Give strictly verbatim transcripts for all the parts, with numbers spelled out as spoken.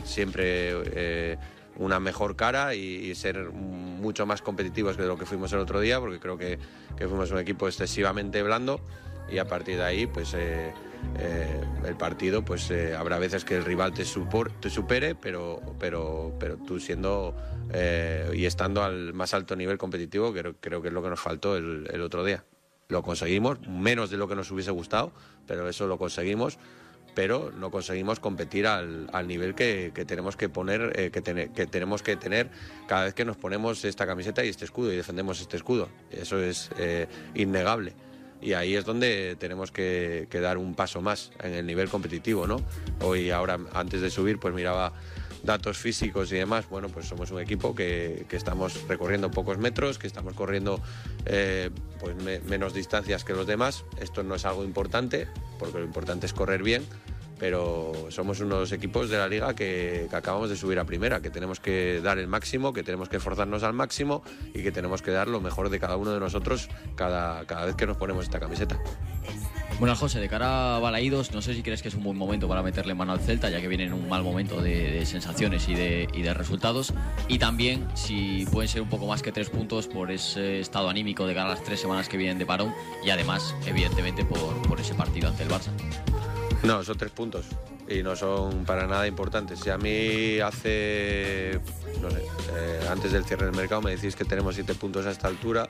siempre eh, una mejor cara y, y ser mucho más competitivos que lo que fuimos el otro día, porque creo que, que fuimos un equipo excesivamente blando, y a partir de ahí pues eh, eh, el partido pues eh, habrá veces que el rival te, supor, te supere, pero, pero, pero tú siendo eh, y estando al más alto nivel competitivo, creo, creo que es lo que nos faltó el, el otro día. Lo conseguimos, menos de lo que nos hubiese gustado, pero eso lo conseguimos, pero no conseguimos competir al, al nivel que, que tenemos que poner, eh, que, ten, que tenemos que tener cada vez que nos ponemos esta camiseta y este escudo y defendemos este escudo. Eso es eh, innegable. Y ahí es donde tenemos que, que dar un paso más en el nivel competitivo, ¿no? Hoy, ahora, antes de subir, pues miraba datos físicos y demás. Bueno, pues somos un equipo que, que estamos recorriendo pocos metros, que estamos corriendo eh, pues me, menos distancias que los demás. Esto no es algo importante, porque lo importante es correr bien, pero somos unos equipos de la liga que, que acabamos de subir a primera, que tenemos que dar el máximo, que tenemos que esforzarnos al máximo y que tenemos que dar lo mejor de cada uno de nosotros cada, cada vez que nos ponemos esta camiseta. Bueno, José, de cara a Balaídos, no sé si crees que es un buen momento para meterle mano al Celta, ya que viene en un mal momento de, de sensaciones y de, y de resultados, y también si pueden ser un poco más que tres puntos por ese estado anímico de cara a las tres semanas que vienen de parón, y además, evidentemente, por, por ese partido ante el Barça. No, son tres puntos y no son para nada importantes. Si a mí hace, no sé, eh, antes del cierre del mercado me decís que tenemos siete puntos a esta altura,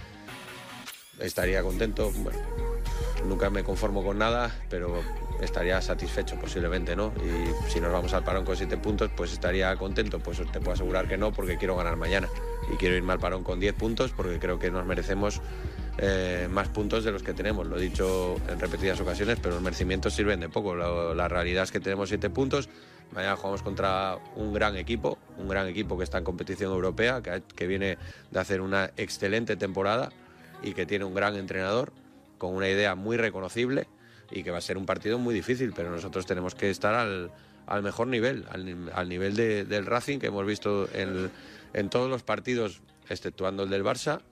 estaría contento. Bueno, nunca me conformo con nada, pero estaría satisfecho posiblemente, ¿no? Y si nos vamos al parón con siete puntos, pues estaría contento. Pues te puedo asegurar que no, porque quiero ganar mañana. Y quiero irme al parón con diez puntos, porque creo que nos merecemos eh, más puntos de los que tenemos. Lo he dicho en repetidas ocasiones, pero los merecimientos sirven de poco. La, la realidad es que tenemos siete puntos. Mañana jugamos contra un gran equipo, un gran equipo que está en competición europea, que, que viene de hacer una excelente temporada y que tiene un gran entrenador, con una idea muy reconocible, y que va a ser un partido muy difícil, pero nosotros tenemos que estar al, al mejor nivel, al, al nivel de, del Racing, que hemos visto en, en todos los partidos, exceptuando el del Barça.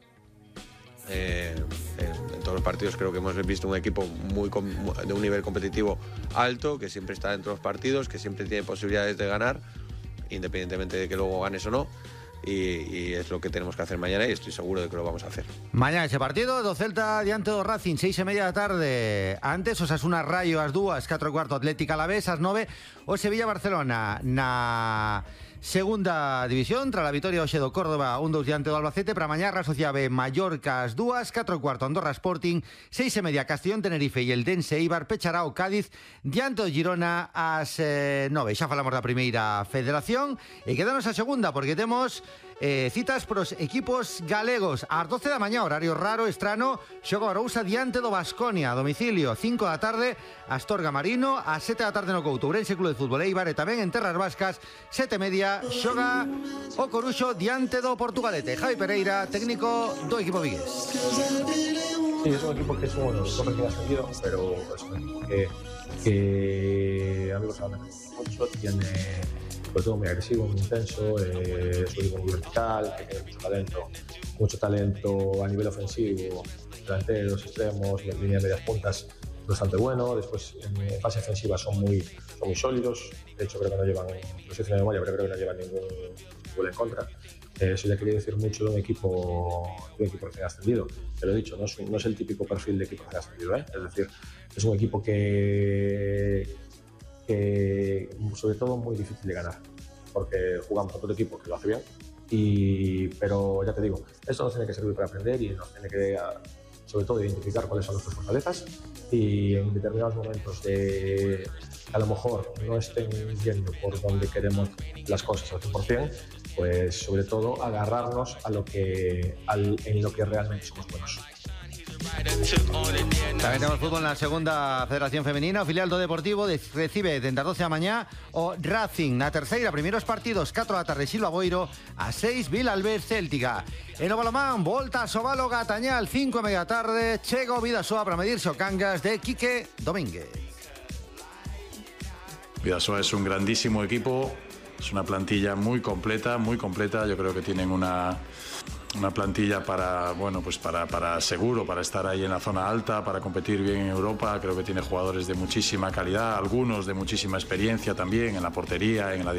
Eh, en, en todos los partidos creo que hemos visto un equipo muy de un nivel competitivo alto, que siempre está dentro de los partidos, que siempre tiene posibilidades de ganar, independientemente de que luego ganes o no. Y, y es lo que tenemos que hacer mañana, y estoy seguro de que lo vamos a hacer. Mañana ese partido do Celta diante do Racing, seis e media da tarde. Antes Osasuna Rayo ás dúas, catro e cuarto Atlético Alavés, ás nove o Sevilla Barcelona na segunda división, tras a vitoria hoxe do Córdoba un dous diante do Albacete. Para mañá Real Sociedade Mallorca ás dúas, catro e cuarto Andorra Sporting, seis e media Castellón Tenerife e el Dense Eibar pechará o Cádiz diante do Girona ás eh, nove. Xa falamos da primeira federación e quedanos a segunda, porque temos eh, citas pros equipos galegos. Ás doce da mañá, horario raro, estrano, xoga Arousa diante do Baskonia, a domicilio, cinco da tarde Astorga Marino, ás sete da tarde no Couto Ourense Club de Fútbol Eibar, e tamén en Terras Vascas sete e media xoga o Coruxo diante do Portugalete. Javi Pereira, técnico do equipo vigués. Sí, es un equipo que es un bueno, equipo recién ascendido, pero es un equipo que, que a mí me gusta mucho, tiene sobre todo muy agresivo, muy intenso, eh, es un equipo muy vertical, que tiene mucho talento, mucho talento a nivel ofensivo, delanteros, extremos, y en línea de medias puntas bastante bueno. Después en fase ofensiva son muy, son muy sólidos, de hecho creo que no llevan, no sé si de memoria, pero creo que no llevan ningún gol en contra. Eh, eso ya quería decir mucho de un equipo, de un equipo recién ascendido. Te lo he dicho, no es, un, no es el típico perfil de equipo recién ascendido, ¿eh? Es decir, es un equipo que, que sobre todo muy difícil de ganar, porque jugamos contra otro equipo que lo hace bien, y, pero ya te digo, esto nos tiene que servir para aprender y nos tiene que sobre todo identificar cuáles son nuestras fortalezas, y en determinados momentos de a lo mejor no estén yendo por donde queremos las cosas al cien por ciento, pues sobre todo agarrarnos a lo que, al, en lo que realmente somos buenos. Tamén temos fútbol na segunda Federación Femenina. O filial do Deportivo recibe dende as doce da mañá o Racing. Na terceira, primeiros partidos, catro da tarde Silva Boiro, a seis Vilalbés Céltica. E no balomán, volta a Sobalo Gatañal, cinco e media tarde, chega o Vidasoa para medirse o Cangas de Quique Domínguez. Vidasoa es un grandísimo equipo, es una plantilla muy completa, muy completa. Yo creo que tienen una una plantilla para, bueno, pues para, para seguro, para estar ahí en la zona alta, para competir bien en Europa. Creo que tiene jugadores de muchísima calidad, algunos de muchísima experiencia también en la portería, en la